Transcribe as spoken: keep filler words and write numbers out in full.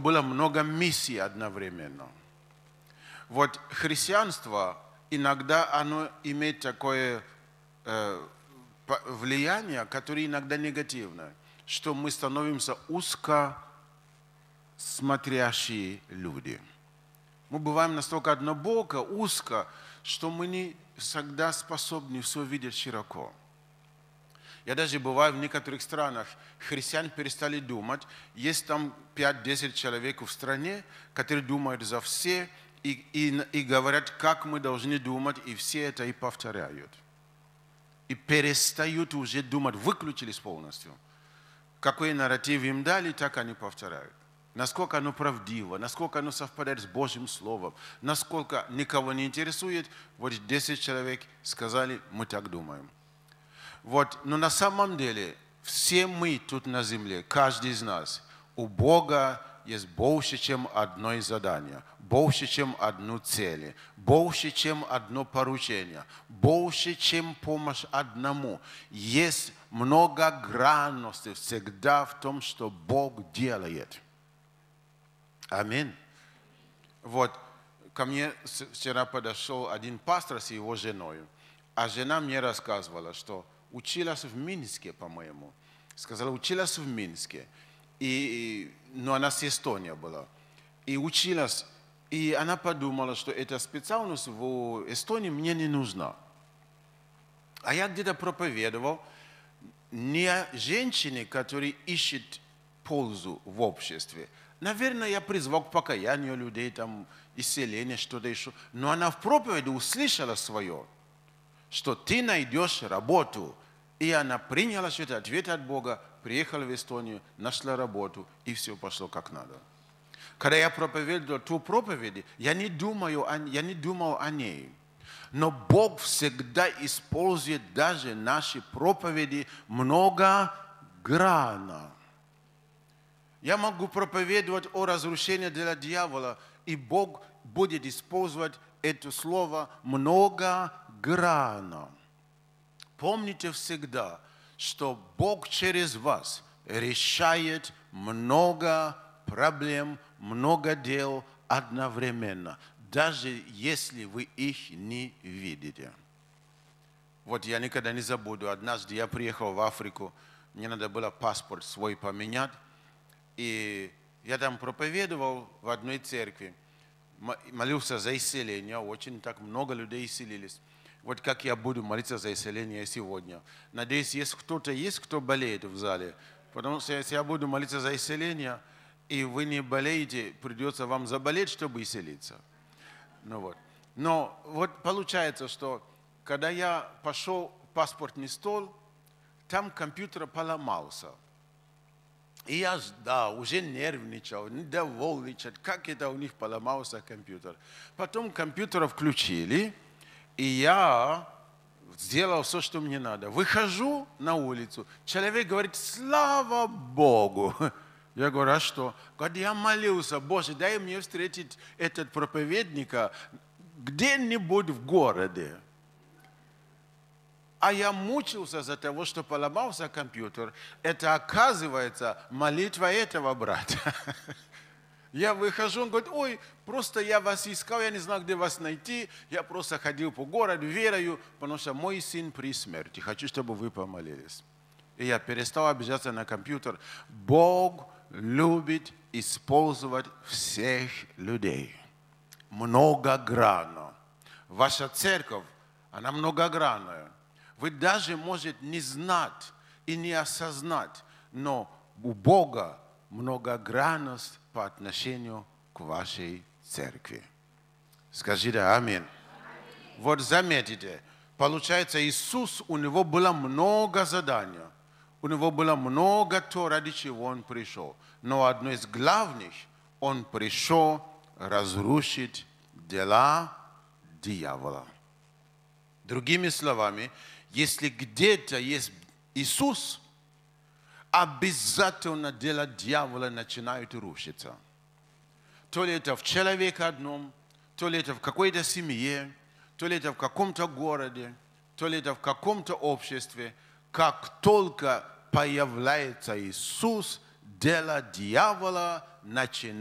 было много миссий одновременно. Вот христианство иногда оно имеет такое э, влияние, которое иногда негативное, что мы становимся узко смотрящие люди. Мы бываем настолько однобоко, узко, что мы не всегда способны все видеть широко. Я даже бываю в некоторых странах, христиане перестали думать, есть там пять-десять человек в стране, которые думают за все и, и, и говорят, как мы должны думать, и все это и повторяют. И перестают уже думать, выключились полностью. Какой нарратив им дали, так они повторяют. Насколько оно правдиво, насколько оно совпадает с Божьим Словом, насколько никого не интересует, вот десять человек сказали, мы так думаем. Вот, но на самом деле, все мы тут на земле, каждый из нас, у Бога есть больше, чем одно задание, больше, чем одну цель, больше, чем одно поручение, больше, чем помощь одному. Есть многогранности всегда в том, что Бог делает. Аминь. Вот, ко мне вчера подошел один пастор с его женой, а жена мне рассказывала, что училась в Минске, по-моему. Сказала, училась в Минске. И, но она с Эстонии была. И училась. И она подумала, что эта специальность в Эстонии мне не нужна. А я где-то проповедовал не женщине, которая ищет пользу в обществе. Наверное, я призвал к покаянию людей, там, исцеление, что-то еще. Но она в проповеди услышала свое, что ты найдешь работу. И она приняла что-то, ответ от Бога, приехала в Эстонию, нашла работу, и все пошло как надо. Когда я проповедовал ту проповедь, я не думаю, я не думал о ней. Но Бог всегда использует даже наши проповеди многогранно. Я могу проповедовать о разрушении для дьявола, и Бог будет использовать это слово многогранно. Помните всегда, что Бог через вас решает много проблем, много дел одновременно, даже если вы их не видите. Вот я никогда не забуду, однажды я приехал в Африку, мне надо было паспорт свой поменять, и я там проповедовал в одной церкви, молился за исцеление, очень так много людей исцелились. Вот как я буду молиться за исцеление сегодня. Надеюсь, есть кто-то есть, кто болеет в зале. Потому что если я буду молиться за исцеление, и вы не болеете, придется вам заболеть, чтобы исцелиться. Ну вот. Но вот получается, что когда я пошел в паспортный стол, там компьютер поломался. И я, да, уже нервничал, недовольничал, как это у них поломался компьютер. Потом компьютер включили, и я сделал все, что мне надо. Выхожу на улицу, человек говорит, слава Богу. Я говорю, а что? Говорит, я молился, Боже, дай мне встретить этот проповедника где-нибудь в городе. А я мучился за того, что поломался компьютер. Это, оказывается, молитва этого брата. Я выхожу, он говорит, ой, просто я вас искал, я не знал, где вас найти. Я просто ходил по городу, верою, потому что мой сын при смерти. Хочу, чтобы вы помолились. И я перестал обижаться на компьютер. Бог любит использовать всех людей. Многогранно. Ваша церковь, она многогранная. Вы даже можете не знать и не осознать, но у Бога многогранность по отношению к вашей церкви. Скажите аминь. Вот заметите, получается, Иисус, у него было много заданий, у него было много то, ради чего он пришел. Но одно из главных, он пришел разрушить дела дьявола. Другими словами, если где-то есть Иисус, обязательно дела дьявола начинают рушиться. То ли это в человеке одном, то ли это в какой-то семье, то ли это в каком-то городе, то ли это в каком-то обществе. Как только появляется Иисус, дело дьявола начинает